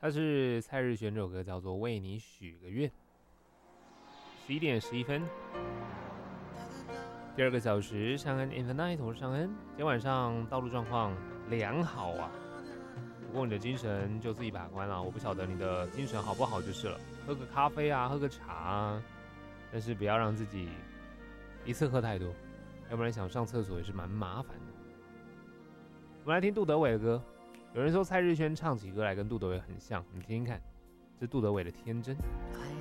它是蔡日璇这首歌叫做《为你许个愿》。11:11，第二个小时，尚恩 in the night， 我是尚恩。今天晚上道路状况良好啊，不过你的精神就自己把关了。我不晓得你的精神好不好就是了，喝个咖啡啊，喝个茶啊，但是不要让自己一次喝太多，要不然想上厕所也是蛮麻烦的。我们来听杜德伟的歌。有人说蔡日萱唱起歌来跟杜德伟很像，你听听看，这是杜德伟的《天真》。